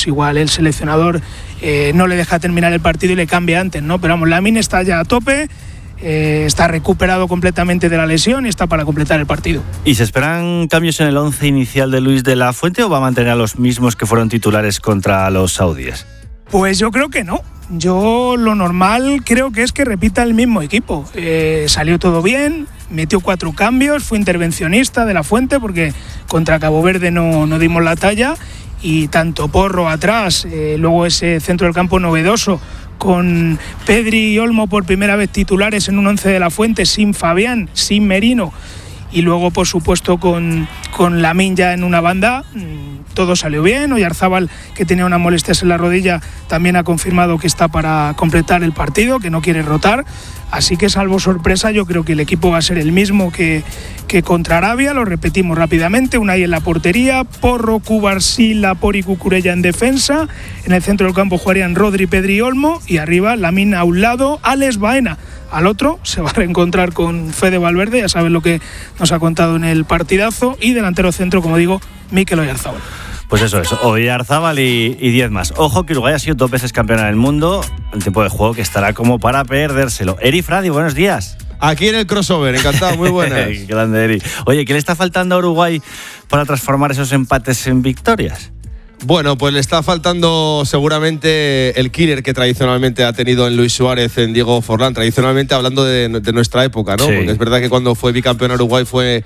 pues igual el seleccionador no le deja terminar el partido y le cambia antes, ¿no? Pero vamos, Lamine está ya a tope, está recuperado completamente de la lesión y está para completar el partido. ¿Y se esperan cambios en el 11 inicial de Luis de la Fuente o va a mantener a los mismos que fueron titulares contra los saudíes? Pues yo creo que no. Yo lo normal creo que es que repita el mismo equipo. Salió todo bien, metió 4 cambios, fue intervencionista de la Fuente porque contra Cabo Verde no dimos la talla, y tanto Porro atrás, luego ese centro del campo novedoso con Pedri y Olmo por primera vez titulares en un 11 de la Fuente, sin Fabián, sin Merino, y luego por supuesto con Lamine ya en una banda. Todo salió bien. Oyarzábal, que tenía unas molestias en la rodilla, también ha confirmado que está para completar el partido, que no quiere rotar. Así que, salvo sorpresa, yo creo que el equipo va a ser el mismo que contra Arabia. Lo repetimos rápidamente: Unai en la portería, Porro, Cubarsí, Laport y Cucurella en defensa. En el centro del campo jugarían Rodri, Pedri y Olmo, y arriba Lamine a un lado, Alex Baena al otro. Se va a reencontrar con Fede Valverde, ya saben lo que nos ha contado en el partidazo, y delantero centro, como digo, Mikel Oyarzábal. Pues eso es, Oyarzábal y 10 más. Ojo que Uruguay ha sido 2 veces campeona del mundo, el tiempo de juego que estará como para perdérselo. Eri Fradi, buenos días. Aquí en el crossover, encantado, muy buenas. Grande, Eri. Oye, ¿qué le está faltando a Uruguay para transformar esos empates en victorias? Bueno, pues le está faltando seguramente el killer que tradicionalmente ha tenido en Luis Suárez, en Diego Forlán, tradicionalmente hablando de nuestra época, ¿no? Sí. Porque es verdad que cuando fue bicampeón Uruguay fue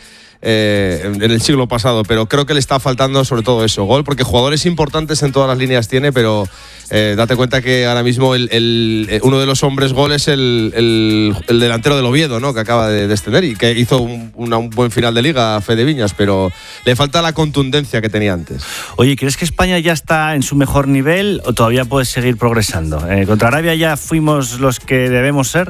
en el siglo pasado, pero creo que le está faltando sobre todo eso, gol, porque jugadores importantes en todas las líneas tiene, pero date cuenta que ahora mismo uno de los hombres gol es el delantero del Oviedo, ¿no? Que acaba de descender y que hizo un buen final de liga, Fede Viñas, pero le falta la contundencia que tenía antes. Oye, ¿crees que España ya está en su mejor nivel o todavía puede seguir progresando? ¿Contra Arabia ya fuimos los que debemos ser?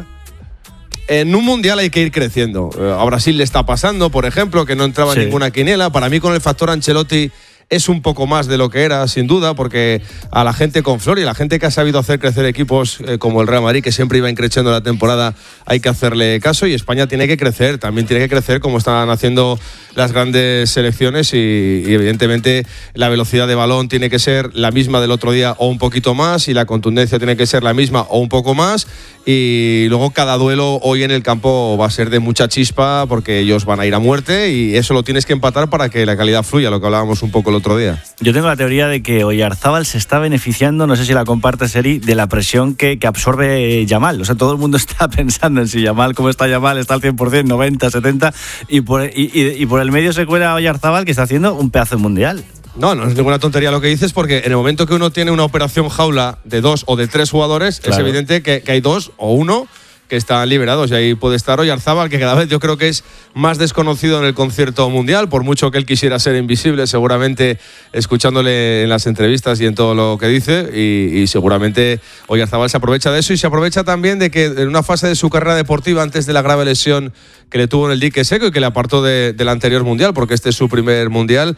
En un mundial hay que ir creciendo. A Brasil le está pasando, por ejemplo, que no entraba en ninguna quiniela. Para mí, con el factor Ancelotti, es un poco más de lo que era, sin duda, porque a la gente con Flor y a la gente que ha sabido hacer crecer equipos como el Real Madrid, que siempre iba increciendo la temporada, hay que hacerle caso, y España tiene que crecer, también tiene que crecer como están haciendo las grandes selecciones, y evidentemente la velocidad de balón tiene que ser la misma del otro día o un poquito más, y la contundencia tiene que ser la misma o un poco más, y luego cada duelo hoy en el campo va a ser de mucha chispa porque ellos van a ir a muerte, y eso lo tienes que empatar para que la calidad fluya, lo que hablábamos un poco el otro día. Yo tengo la teoría de que Oyarzábal se está beneficiando, no sé si la compartes, Eri, de la presión que absorbe Yamal. O sea, todo el mundo está pensando en si Yamal, cómo está Yamal, está al 100%, 90, 70, y por el medio se cuela Oyarzábal, que está haciendo un pedazo de mundial. No es ninguna tontería lo que dices, porque en el momento que uno tiene una operación jaula de 2 o de 3 jugadores, claro, es evidente que hay 2 o 1 que están liberados, y ahí puede estar Oyarzábal, que cada vez yo creo que es más desconocido en el concierto mundial, por mucho que él quisiera ser invisible, seguramente escuchándole en las entrevistas y en todo lo que dice, y seguramente Oyarzábal se aprovecha de eso, y se aprovecha también de que en una fase de su carrera deportiva, antes de la grave lesión que le tuvo en el dique seco y que le apartó del anterior mundial, porque este es su primer mundial,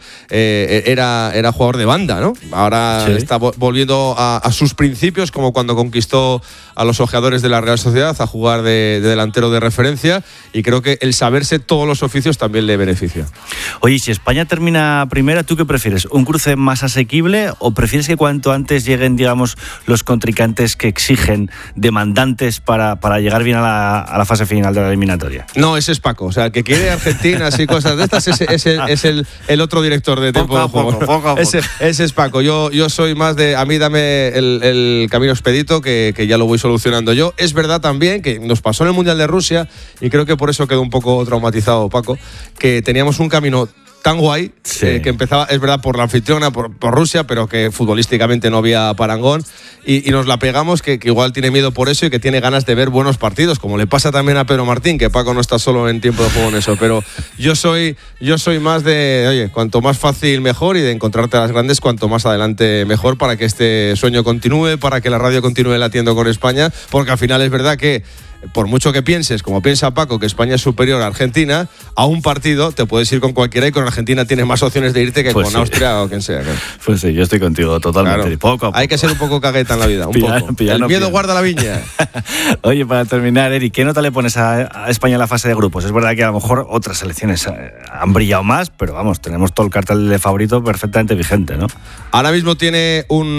era jugador de banda, ¿no? Ahora está volviendo a sus principios, como cuando conquistó a los ojeadores de la Real Sociedad, a jugar de delantero de referencia, y creo que el saberse todos los oficios también le beneficia. Oye, si España termina primera, ¿tú qué prefieres? ¿Un cruce más asequible o prefieres que cuanto antes lleguen, digamos, los contrincantes que exigen, demandantes para llegar bien a la fase final de la eliminatoria? No, ese es Paco, o sea, el que quiere Argentina y cosas de estas es el otro director de tiempo de juego. Poco a poco. Ese es Paco. Yo soy más de, a mí dame el camino expedito, que ya lo voy solucionando yo. Es verdad también que nos pasó en el Mundial de Rusia, y creo que por eso quedó un poco traumatizado Paco, que teníamos un camino tan guay, que empezaba, es verdad, por la anfitriona, por Rusia, pero que futbolísticamente no había parangón, y nos la pegamos, que igual tiene miedo por eso y que tiene ganas de ver buenos partidos, como le pasa también a Pedro Martín, que Paco no está solo en tiempo de juego en eso, pero yo soy más de, oye, cuanto más fácil mejor, y de encontrarte a las grandes cuanto más adelante mejor, para que este sueño continúe, para que la radio continúe latiendo con España, porque al final es verdad que por mucho que pienses, como piensa Paco, que España es superior a Argentina, a un partido te puedes ir con cualquiera, y con Argentina tienes más opciones de irte que con Austria o quien sea. Claro. Pues sí, yo estoy contigo totalmente. Claro. Poco a poco. Hay que ser un poco cagueta en la vida, El miedo guarda la viña. Oye, para terminar, Eri, ¿qué nota le pones a España en la fase de grupos? Es verdad que a lo mejor otras selecciones han brillado más, pero vamos, tenemos todo el cartel de favorito perfectamente vigente, ¿no? Ahora mismo tiene un